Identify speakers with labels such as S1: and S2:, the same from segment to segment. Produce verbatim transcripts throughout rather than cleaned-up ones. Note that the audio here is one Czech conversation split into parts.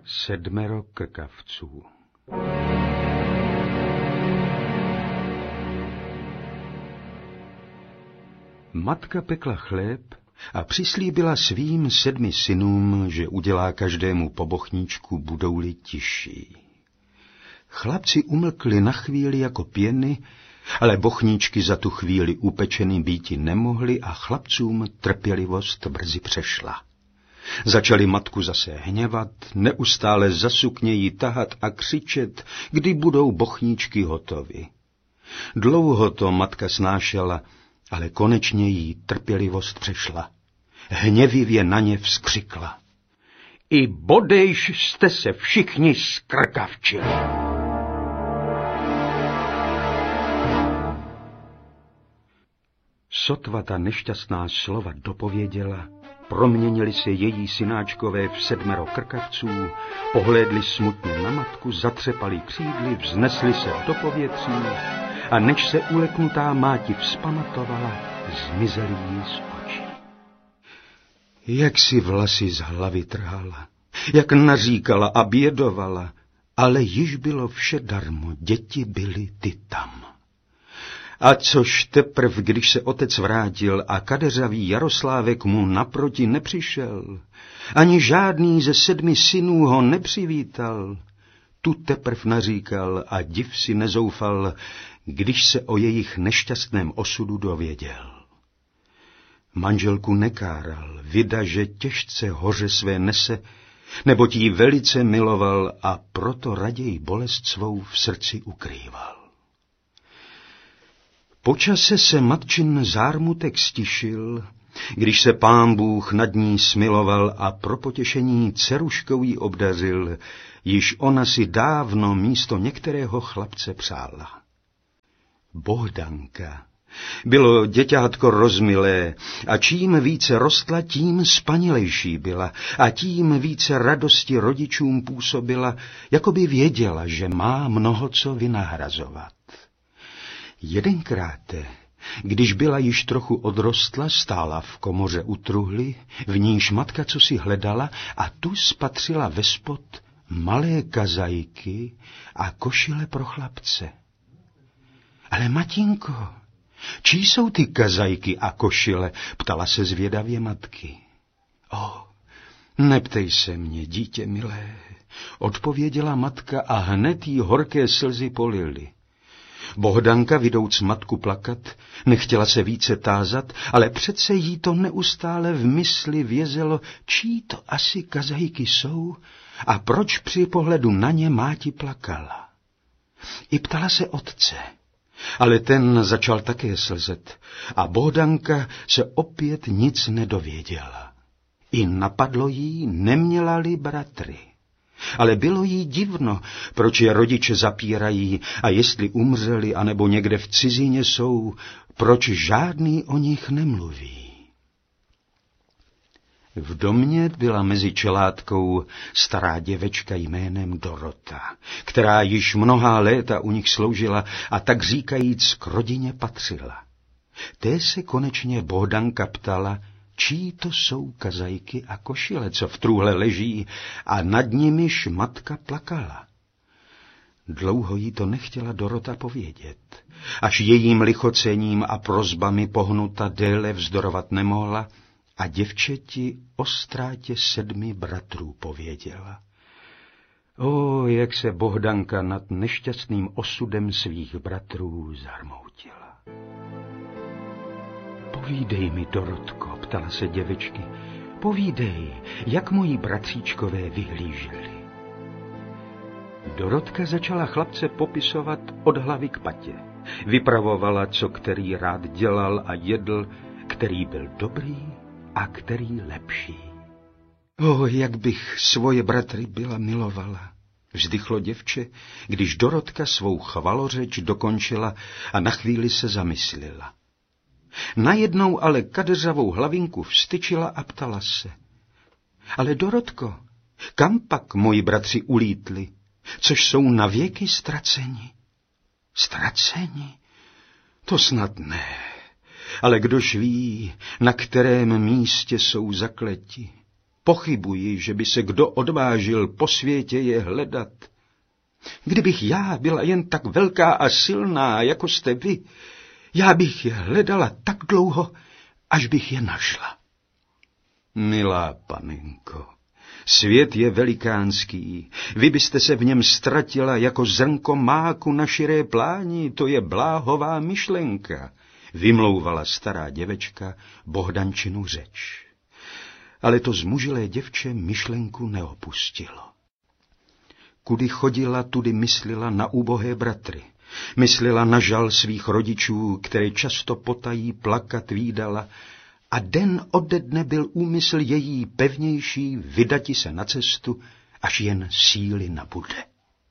S1: Sedmero krkavců. Matka pekla chléb a přislíbila svým sedmi synům, že udělá každému po bochníčku, budou-li tiší. Chlapci umlkli na chvíli jako pěny, ale bochníčky za tu chvíli upečený býti nemohli a chlapcům trpělivost brzy přešla. Začali matku zase hněvat, neustále za sukně jí tahat a křičet, kdy budou bochníčky hotovy. Dlouho to matka snášela, ale konečně jí trpělivost přešla. Hněvivě na ně vzkřikla. I bodejš jste se všichni skrkavčili. Sotva ta nešťastná slova dopověděla, proměnili se její synáčkové v sedmero krkavců, pohlédli smutně na matku, zatřepali křídly, vznesli se do povětří a než se uleknutá máti vzpamatovala, zmizeli jí z očí. Jak si vlasy z hlavy trhala, jak naříkala a bědovala, ale již bylo vše darmo, děti byly ty tam. A což teprv, když se otec vrátil a kadeřavý Jaroslávek mu naproti nepřišel, ani žádný ze sedmi synů ho nepřivítal, tu teprv naříkal a div si nezoufal, když se o jejich nešťastném osudu dověděl. Manželku nekáral, vida, že těžce hoře své nese, neboť jí velice miloval a proto raději bolest svou v srdci ukrýval. Po čase se matčin zármutek stišil, když se Pán Bůh nad ní smiloval a pro potěšení dceruškou jí obdařil, již ona si dávno místo některého chlapce přála. Bohdanka bylo děťátko rozmilé a čím více rostla, tím spanilejší byla a tím více radosti rodičům působila, jako by věděla, že má mnoho co vynahrazovat. Jedenkrát, když byla již trochu odrostla, stála v komoře u truhly, v níž matka cosi hledala a tu spatřila vespod malé kazajky a košile pro chlapce. Ale matinko, čí jsou ty kazajky a košile? Ptala se zvědavě matky. O, neptej se mě, dítě milé, odpověděla matka a hned jí horké slzy polily. Bohdanka, vidouc matku plakat, nechtěla se více tázat, ale přece jí to neustále v mysli vězelo, čí to asi kazajky jsou a proč při pohledu na ně máti plakala. I ptala se otce, ale ten začal také slzet a Bohdanka se opět nic nedověděla. I napadlo jí, neměla-li bratry. Ale bylo jí divno, proč je rodiče zapírají a jestli umřeli anebo někde v cizině jsou, proč žádný o nich nemluví. V domě byla mezi čelátkou stará děvečka jménem Dorota, která již mnohá léta u nich sloužila a tak říkajíc k rodině patřila. Té se konečně Bohdanka ptala, čí to jsou kazajky a košile, co v trůhle leží, a nad nimiž matka plakala. Dlouho jí to nechtěla Dorota povědět, až jejím lichocením a prosbami pohnuta déle vzdorovat nemohla a děvčeti o ztrátě sedmi bratrů pověděla. O, jak se Bohdanka nad nešťastným osudem svých bratrů zarmoutila. Povídej mi, Dorotko, ptala se děvečky, povídej, jak moji bratříčkové vyhlíželi. Dorotka začala chlapce popisovat od hlavy k patě. Vypravovala, co který rád dělal a jedl, který byl dobrý a který lepší. O, jak bych svoje bratry byla milovala, vzdychlo děvče, když Dorotka svou chvalořeč dokončila a na chvíli se zamyslela. Najednou ale kadeřavou hlavinku vstyčila a ptala se. Ale Dorotko, kam pak moji bratři ulítli, což jsou navěky ztraceni? Ztraceni? To snad ne, ale kdož ví, na kterém místě jsou zakleti. Pochybuji, že by se kdo odvážil po světě je hledat. Kdybych já byla jen tak velká a silná, jako jste vy, já bych je hledala tak dlouho, až bych je našla. Milá panenko, svět je velikánský, vy byste se v něm ztratila jako zrnko máku na širé pláni, to je bláhová myšlenka, vymlouvala stará děvečka Bohdančinu řeč. Ale to zmužilé děvče myšlenku neopustilo. Kudy chodila, tudy myslela na úbohé bratry. Myslela na žal svých rodičů, které často potají plakat vídala, a den ode dne byl úmysl její pevnější vydati se na cestu, až jen síly nabude.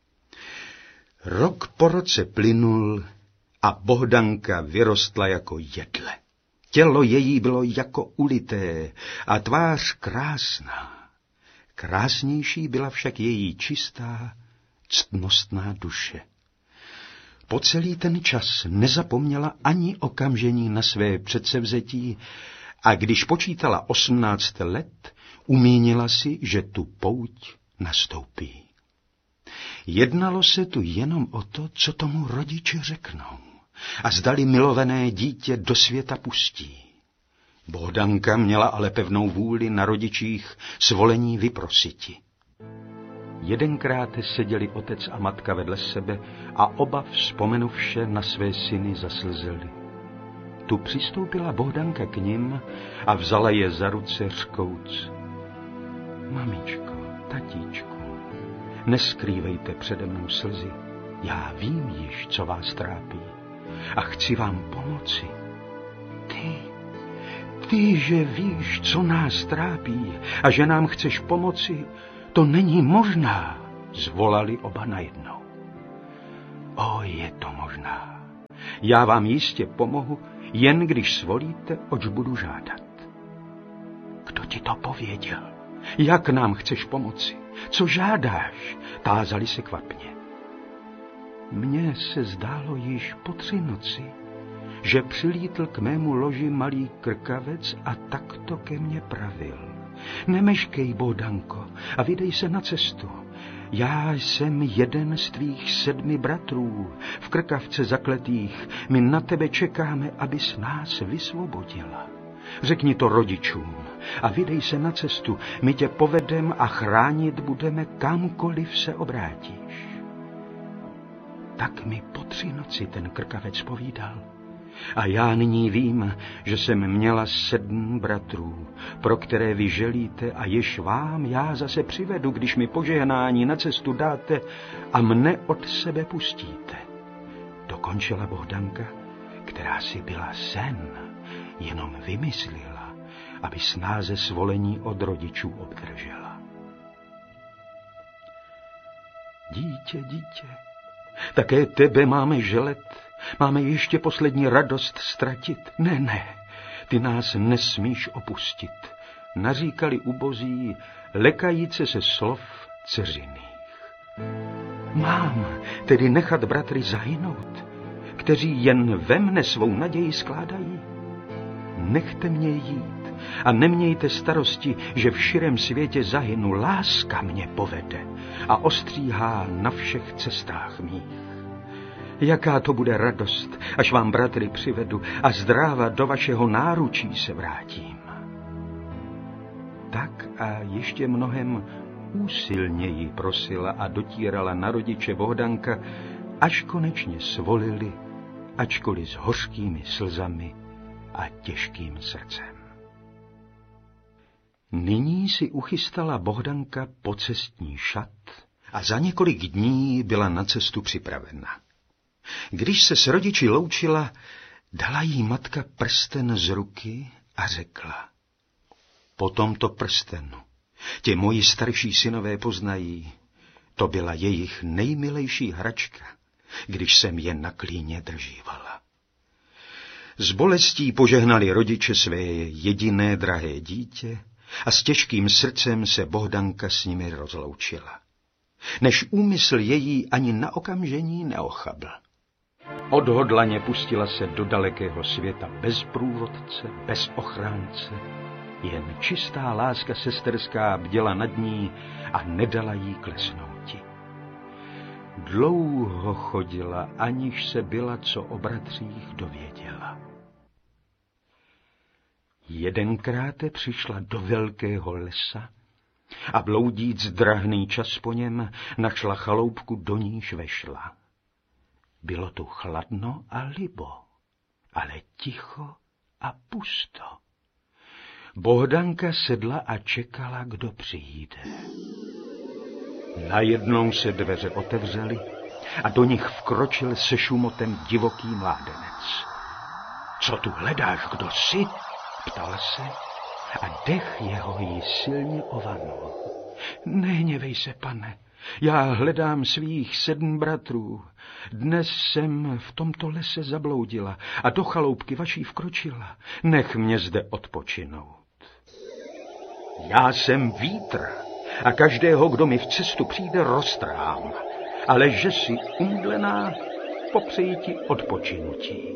S1: Rok po roce plynul a Bohdanka vyrostla jako jedle. Tělo její bylo jako ulité a tvář krásná. Krásnější byla však její čistá, ctnostná duše. Po celý ten čas nezapomněla ani okamžení na své předsevzetí a když počítala osmnáct let, umínila si, že tu pouť nastoupí. Jednalo se tu jenom o to, co tomu rodiče řeknou a zdali milované dítě do světa pustí. Bohdanka měla ale pevnou vůli na rodičích svolení vyprositi. Jedenkrát seděli otec a matka vedle sebe a oba vzpomenuvše na své syny zaslzeli. Tu přistoupila Bohdanka k nim a vzala je za ruce řkouc. Mamičko, tatíčku, neskrývejte přede mnou slzy, já vím již, co vás trápí a chci vám pomoci. Ty, ty, že víš, co nás trápí a že nám chceš pomoci, to není možná, zvolali oba najednou. O, je to možná. Já vám jistě pomohu, jen když svolíte, oč budu žádat. Kdo ti to pověděl? Jak nám chceš pomoci? Co žádáš? Tázali se kvapně. Mně se zdálo již po tři noci, že přilítl k mému loži malý krkavec a takto ke mně pravil. Nemeškej, Bohdanko, a vydej se na cestu. Já jsem jeden z tvých sedmi bratrů, v krkavce zakletých. My na tebe čekáme, abys nás vysvobodila. Řekni to rodičům a vydej se na cestu. My tě povedem a chránit budeme, kamkoliv se obrátíš. Tak mi po tři noci ten krkavec povídal. A já nyní vím, že jsem měla sedm bratrů, pro které vy želíte a jež vám já zase přivedu, když mi požehnání na cestu dáte a mne od sebe pustíte. Dokončila Bohdanka, která si byla sen, jenom vymyslela, aby snáze svolení od rodičů obdržela. Dítě, dítě, také tebe máme želet, máme ještě poslední radost ztratit. Ne, ne, ty nás nesmíš opustit, naříkali ubozí, lekajíce se slov dceřiných. Mám tedy nechat bratry zahynout, kteří jen ve mne svou naději skládají? Nechte mě jít a nemějte starosti, že v širém světě zahynu. Láska mě povede a ostříhá na všech cestách mých. Jaká to bude radost, až vám bratry přivedu a zdráva do vašeho náručí se vrátím. Tak a ještě mnohem úsilněji prosila a dotírala na rodiče Bohdanka, až konečně svolili, ačkoliv s hořkými slzami a těžkým srdcem. Nyní si uchystala Bohdanka pocestní šat a za několik dní byla na cestu připravena. Když se s rodiči loučila, dala jí matka prsten z ruky a řekla: po tomto prstenu tě moji starší synové poznají, to byla jejich nejmilejší hračka, když jsem je na klíně držívala. S bolestí požehnali rodiče své jediné drahé dítě a s těžkým srdcem se Bohdanka s nimi rozloučila. Než úmysl její ani na okamžení neochabl. Odhodlaně pustila se do dalekého světa bez průvodce, bez ochránce, Jen čistá láska sesterská bděla nad ní a nedala jí klesnouti. Dlouho chodila, aniž se byla co o bratřích dověděla. Jedenkrát přišla do velkého lesa a bloudíc drahný čas po něm našla chaloupku, do níž vešla. Bylo tu chladno a libo, ale ticho a pusto. Bohdanka sedla a čekala, kdo přijde. Najednou se dveře otevřely a do nich vkročil se šumotem divoký mládenec. Co tu hledáš, kdo jsi? Ptal se a dech jeho jí silně ovanul. Nehněvej se, pane, já hledám svých sedm bratrů. Dnes jsem v tomto lese zabloudila a do chaloupky vaší vkročila. Nech mě zde odpočinout. Já jsem vítr a každého, kdo mi v cestu přijde, roztrhám. Ale že jsi umdlená, popřeji ti odpočinutí.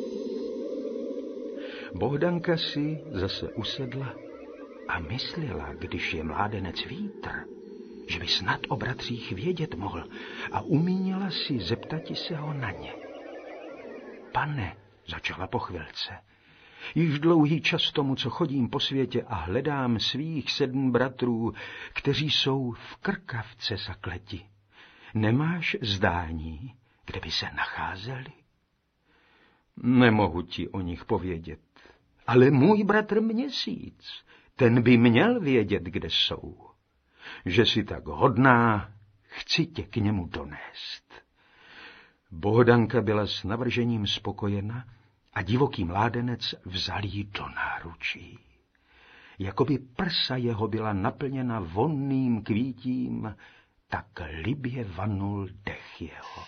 S1: Bohdanka si zase usedla a myslela, když je mládenec vítr, že by snad o bratřích vědět mohl, a umínila si zeptati se ho na ně. Pane, začala po chvilce, již dlouhý čas tomu, co chodím po světě a hledám svých sedm bratrů, kteří jsou v krkavce zakleti. Nemáš zdání, kde by se nacházeli? Nemohu ti o nich povědět, ale můj bratr Měsíc, ten by měl vědět, kde jsou. Že jsi tak hodná, chci tě k němu donést. Bohdanka byla s navržením spokojena a divoký mládenec vzal jí do náručí. Jakoby prsa jeho byla naplněna vonným kvítím, tak libě vanul dech jeho.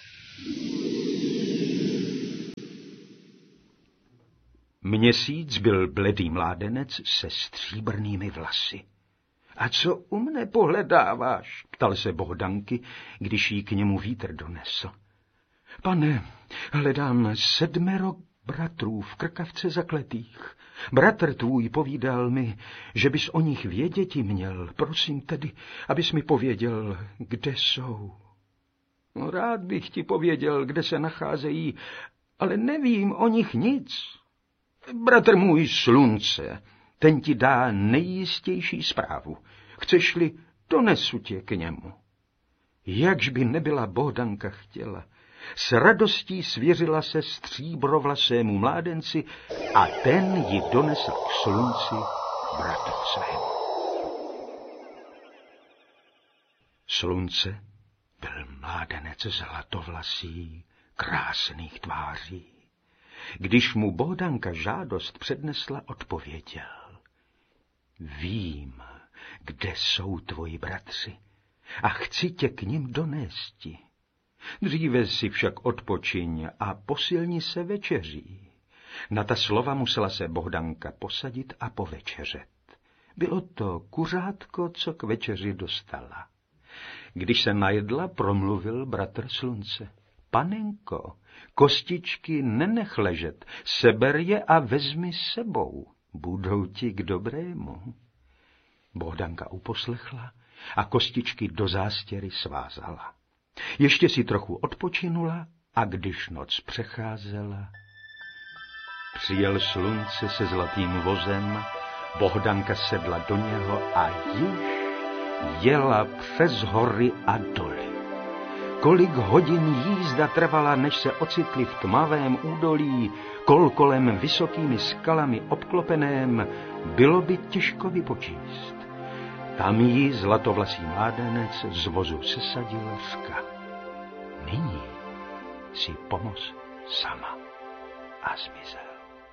S1: Měsíc byl bledý mládenec se stříbrnými vlasy. A co u mne pohledáváš? Ptal se Bohdanky, když jí k němu vítr donesl. Pane, hledám sedmero bratrů v krkavce zakletých. Bratr tvůj povídal mi, že bys o nich věděti měl. Prosím tedy, abys mi pověděl, kde jsou. No, rád bych ti pověděl, kde se nacházejí, ale nevím o nich nic. Bratr můj Slunce, ten ti dá nejistější zprávu. Chceš-li, donesu tě k němu. Jakž by nebyla Bohdanka chtěla, s radostí svěřila se stříbrovlasému mládenci a ten ji donesl k Slunci, bratru svému. Slunce byl mládenec zlatovlasý, krásných tváří. Když mu Bohdanka žádost přednesla, odpověděl. Vím, kde jsou tvoji bratři a chci tě k nim donésti. Dříve si však odpočiň a posilni se večeří. Na ta slova musela se Bohdanka posadit a povečeřet. Bylo to kuřátko, co k večeři dostala. Když se najedla, promluvil bratr Slunce. Panenko, kostičky nenech ležet, seber je a vezmi s sebou, budou ti k dobrému. Bohdanka uposlechla a kostičky do zástěry svázala. Ještě si trochu odpočinula a když noc přecházela, přijel Slunce se zlatým vozem, Bohdanka sedla do něho a již jela přes hory a doly. Kolik hodin jízda trvala, než se ocitli v tmavém údolí, kolkolem vysokými skalami obklopeném, bylo by těžko vypočíst. Tam jí zlatovlasý mládenec z vozu sesadil, řka. Nyní si pomoz sama. A zmizel.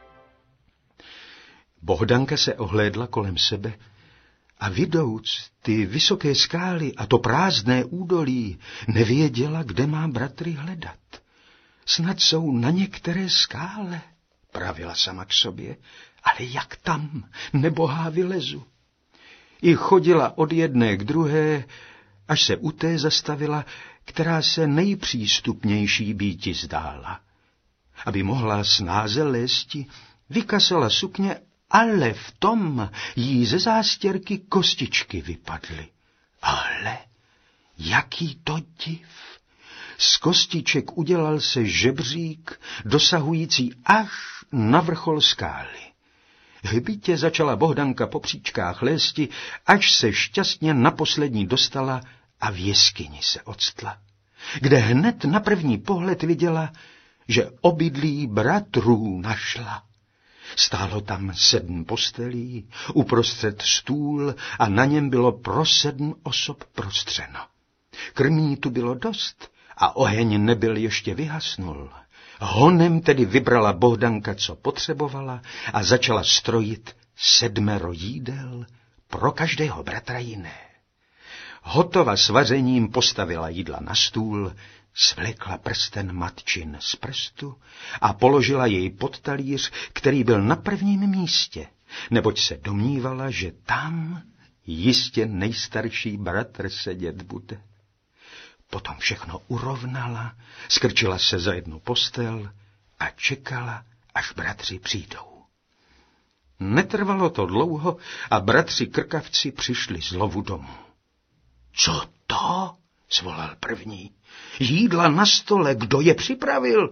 S1: Bohdanka se ohlédla kolem sebe a vidouc ty vysoké skály a to prázdné údolí, nevěděla, kde má bratry hledat. Snad jsou na některé skále, pravila sama k sobě, ale jak tam, nebohá vylezu. I chodila od jedné k druhé, až se u té zastavila, která se nejpřístupnější býti zdála. Aby mohla snáze lésti, vykasala sukně ale v tom jí ze zástěrky kostičky vypadly. Ale jaký to div! Z kostiček udělal se žebřík, dosahující až na vrchol skály. Hbitě začala Bohdanka po příčkách lézti, až se šťastně na poslední dostala a v jeskyni se octla, kde hned na první pohled viděla, že obydlí bratrů našla. Stálo tam sedm postelí, uprostřed stůl a na něm bylo pro sedm osob prostřeno. Krmí tu bylo dost a oheň nebyl ještě vyhasnul. Honem tedy vybrala Bohdanka, co potřebovala, a začala strojit sedmero jídel, pro každého bratra jiné. Hotova s vařením postavila jídla na stůl, svlekla prsten matčin z prstu a položila jej pod talíř, který byl na prvním místě, neboť se domnívala, že tam jistě nejstarší bratr sedět bude. Potom všechno urovnala, skrčila se za jednu postel a čekala, až bratři přijdou. Netrvalo to dlouho a bratři krkavci přišli z lovu domů. Co to? Svolal první. Jídla na stole, kdo je připravil?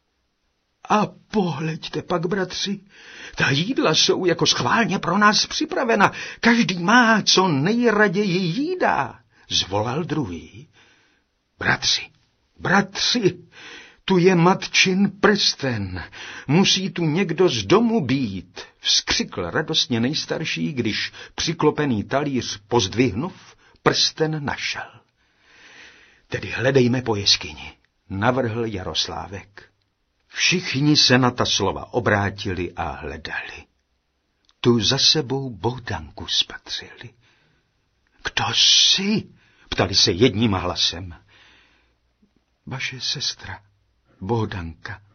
S1: A pohleďte pak, bratři, ta jídla jsou jako schválně pro nás připravena. Každý má, co nejraději jídá, zvolal druhý. Bratři, bratři, tu je matčin prsten, musí tu někdo z domu být, vzkřikl radostně nejstarší, když přiklopený talíř pozdvihnув, prsten našel. Tedy hledejme po jeskyni, navrhl Jaroslávek. Všichni se na ta slova obrátili a hledali. Tu za sebou Bohdanku spatřili. Kdo jsi? Ptali se jedním hlasem. Vaše sestra, Bohdanka,